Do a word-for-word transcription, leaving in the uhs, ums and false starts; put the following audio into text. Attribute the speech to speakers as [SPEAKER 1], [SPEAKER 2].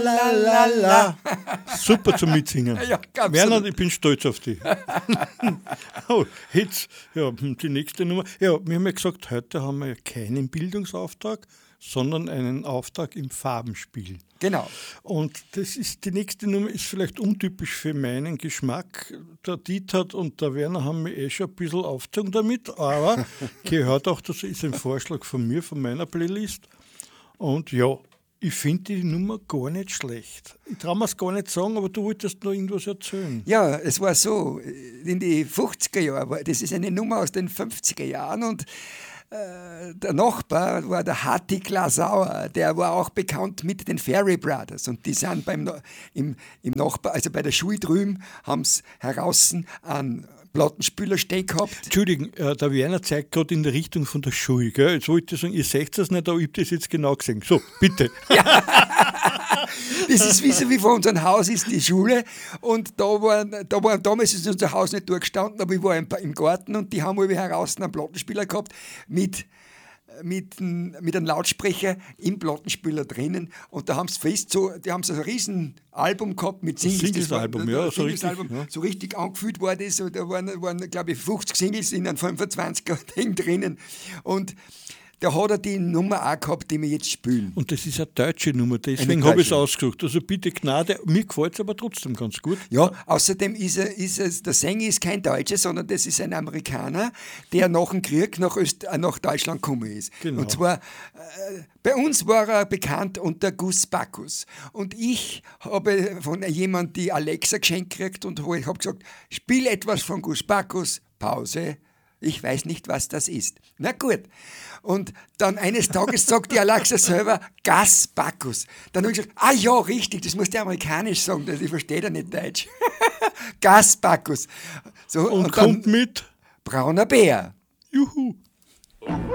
[SPEAKER 1] la, la, la. Super zum Mitsingen.
[SPEAKER 2] Ja, ganz
[SPEAKER 1] Werner,
[SPEAKER 2] so.
[SPEAKER 1] ich bin stolz auf dich. Oh, jetzt, ja, die nächste Nummer. Ja, wir haben ja gesagt, heute haben wir ja keinen Bildungsauftrag, sondern einen Auftrag im Farbenspiel.
[SPEAKER 2] Genau.
[SPEAKER 1] Und das ist, die nächste Nummer ist vielleicht untypisch für meinen Geschmack. Der Dieter und der Werner haben mich eh schon ein bisschen aufgezogen damit, aber gehört auch, das ist ein Vorschlag von mir, von meiner Playlist. Und ja, ich finde die Nummer gar nicht schlecht. Ich traue mir es gar nicht sagen, aber du wolltest noch irgendwas erzählen.
[SPEAKER 2] Ja, es war so, in die fünfziger Jahre, das ist eine Nummer aus den fünfziger Jahren und äh, der Nachbar war der Hatti Glasauer, der war auch bekannt mit den Ferry Brothers und die sind beim, im, im Nachbar, also bei der Schule drüben, haben sie heraus einen Plattenspieler stehen gehabt.
[SPEAKER 1] Entschuldigung, äh, der Werner zeigt gerade in der Richtung von der Schule. Gell? Jetzt wollte ich sagen, ihr seht das nicht, aber ich habe das jetzt genau gesehen. So, bitte.
[SPEAKER 2] Ja. Das ist wie so wie vor unserem Haus ist die Schule und da war, da war damals ist unser Haus nicht durchgestanden, aber ich war im, im Garten und die haben alle heraus einen Plattenspieler gehabt mit mit, mit einem Lautsprecher im Plattenspieler drinnen und da haben sie fest so, die haben so ein riesen Album gehabt mit Singles.
[SPEAKER 1] Singles-Album, ja, so richtig, ja.
[SPEAKER 2] So richtig angefühlt war das, und da waren, waren glaube ich, fünfzig Singles in einem fünfundzwanziger-Ding drinnen und da hat er die Nummer auch gehabt, die wir jetzt spielen.
[SPEAKER 1] Und das ist eine deutsche Nummer, deswegen
[SPEAKER 2] Eine
[SPEAKER 1] habe ich es
[SPEAKER 2] deutsche.
[SPEAKER 1] ausgesucht. Also bitte Gnade, mir gefällt es aber trotzdem ganz gut.
[SPEAKER 2] Ja, außerdem ist, er, ist es, der Sänger ist kein Deutscher, sondern das ist ein Amerikaner, der nach dem Krieg nach, Öst, äh, nach Deutschland gekommen ist.
[SPEAKER 1] Genau.
[SPEAKER 2] Und zwar, äh, bei uns war er bekannt unter Gus Bacchus. Und ich habe von jemandem die Alexa geschenkt gekriegt und ich habe gesagt, spiel etwas von Gus Bacchus, Pause. Ich weiß nicht, was das ist. Na gut. Und dann eines Tages sagt die Alexa selber Gus Bacchus. Dann habe ich gesagt, ah ja, richtig, das muss der amerikanisch sagen, ich verstehe ja nicht Deutsch. Gus Bacchus. So,
[SPEAKER 1] Und,
[SPEAKER 2] und
[SPEAKER 1] kommt
[SPEAKER 2] dann
[SPEAKER 1] mit
[SPEAKER 2] brauner Bär.
[SPEAKER 1] Juhu.